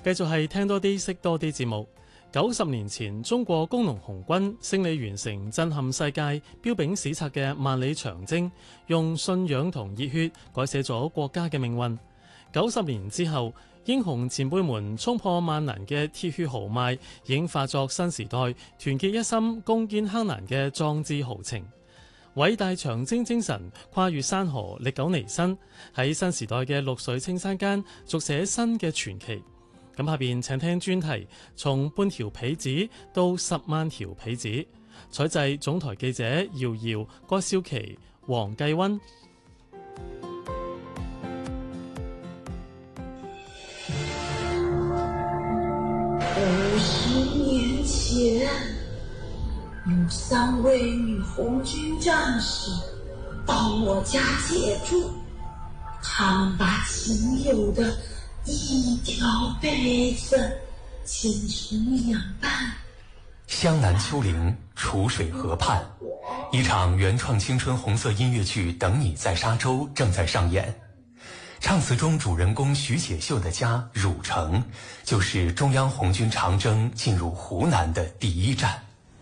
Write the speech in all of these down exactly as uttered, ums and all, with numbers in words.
繼續係聽多啲識多啲節目。九十年前，中國工農紅軍勝利完成震撼世界、彪炳史冊嘅萬里長征，用信仰同熱血改寫咗國家嘅命運。九十年之後，英雄前輩們衝破萬難嘅鐵血豪邁，已經化作新時代團結一心、攻堅克難嘅壯志豪情。偉大長征精神跨越山河，歷久彌新，喺新時代嘅綠水青山間續寫新嘅傳奇。咁下邊請聽專題，從半條被子到十萬條被子，採製總台記者姚瑤、郭少琪、黃繼溫。 五十年前，有三位女紅軍戰士到我家借住，他們把僅有的一條被子剪成兩半。 湘南丘陵，楚水河畔，一場原創青春紅色音樂劇《等你在沙洲》正在上演。唱詞中主人公徐解秀的家汝城，就是中央紅軍長征進入湖南的第一站。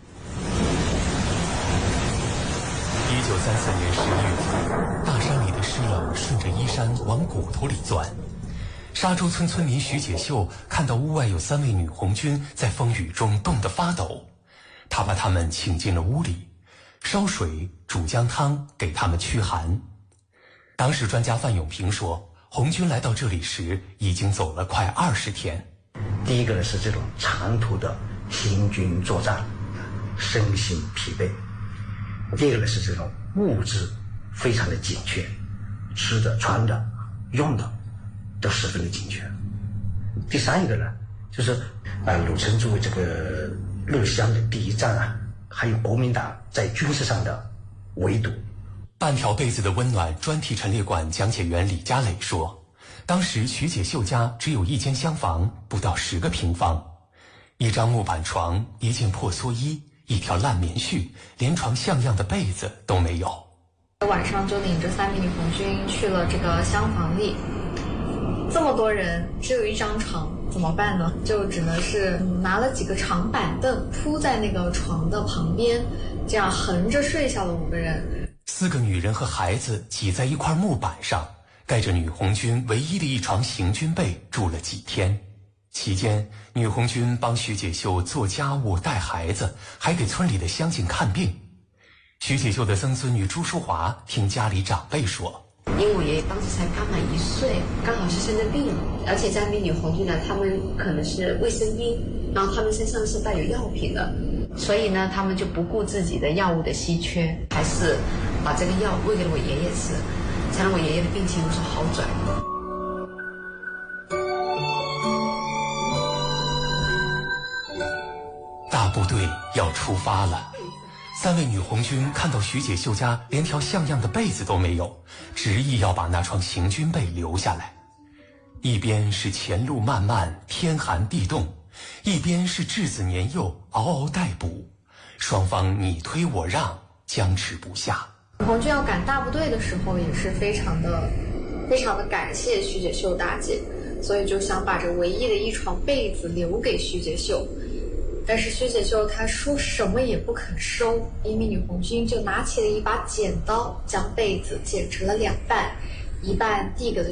一九三四年十一月份，大山裡的濕冷順着衣衫往骨頭裡鑽。沙洲村村民徐解秀看到屋外有三位女紅軍在風雨中凍得發抖，他把他們請進了屋裡，燒水煮薑湯給他們驅寒。當時專家范永平說，紅軍來到這裡時已經走了快二十天。 第一個呢是這種長途的行軍作戰，身心疲憊；第二個呢是這種物質非常的緊缺，吃的、穿的、用的都十分的緊缺。第三一個呢，就是啊，汝城作為這個樂鄉的第一站啊，還有國民黨在軍事上的圍堵。 半條被子的溫暖專題陳列館講解員李家磊說，當時徐解秀家只有一間廂房，不到十個平方，一張木板床，一件破蓑衣，一條爛棉絮，連床像樣的被子都沒有。 晚上就領着三名女紅軍去了這個廂房裡，這麼多人只有一張床，怎麼辦呢？就只能是拿了幾個長板凳鋪在那個床的旁邊，這樣橫着睡下了五個人。 四個女人和孩子擠在一塊木板上，蓋着女紅軍唯一的一床行軍被住了幾天。期間，女紅軍幫徐解秀做家務、帶孩子，還給村裡的鄉親看病。徐解秀的曾孫女朱淑華聽家裡長輩說， 因為我爺爺當時才剛滿一歲，剛好是生着病，而且這名女紅軍呢，他們可能是衛生兵，然後他們身上是帶有藥品的，所以呢，他們就不顧自己的藥物的稀缺，還是把這個藥餵給了我爺爺吃，才讓我爺爺的病情有所好轉。 大部隊要出發了。三位女紅軍看到徐解秀家連條像樣的被子都沒有，執意要把那床行軍被留下來。一邊是前路漫漫，天寒地凍，一邊是稚子年幼，嗷嗷待哺，雙方你推我讓，僵持不下。 紅軍要趕大部隊的時候，也是非常的非常的感謝徐解秀大姐，所以就想把這唯一的一床被子留給徐解秀。但是徐解秀她說什麼也不肯收，一名女紅軍就拿起了一把剪刀，將被子剪成了兩半，一半遞給了